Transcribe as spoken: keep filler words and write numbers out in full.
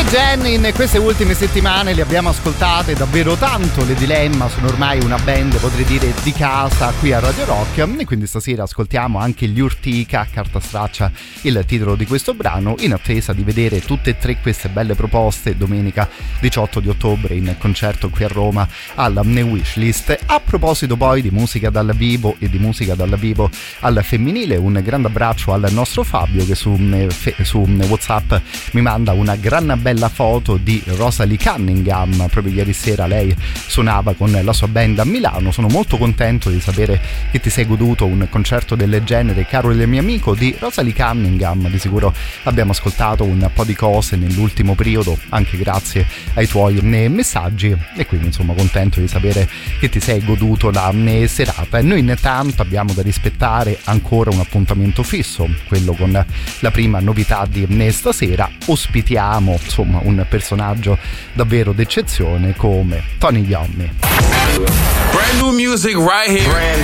Le Gen in queste ultime settimane le abbiamo ascoltate davvero tanto, le Dilemma sono ormai una band, potrei dire, di casa qui a Radio Rock, e quindi stasera ascoltiamo anche gli Urtica, carta straccia il titolo di questo brano, in attesa di vedere tutte e tre queste belle proposte domenica diciotto di ottobre in concerto qui a Roma alla Wishlist. A proposito poi di musica dal vivo e di musica dal vivo al femminile, un grande abbraccio al nostro Fabio che su, su WhatsApp mi manda una gran bella foto di Rosalie Cunningham. Proprio ieri sera lei suonava con la sua band a Milano. Sono molto contento di sapere che ti sei goduto un concerto del genere, caro il mio amico. Di Rosalie Cunningham di sicuro abbiamo ascoltato un po' di cose nell'ultimo periodo, anche grazie ai tuoi messaggi, e quindi insomma contento di sapere che ti sei goduto la serata. E noi intanto abbiamo da rispettare ancora un appuntamento fisso, quello con la prima novità di stasera. Ospitiamo insomma un personaggio davvero d'eccezione come Tony Iommi. Brand new music right here. Brand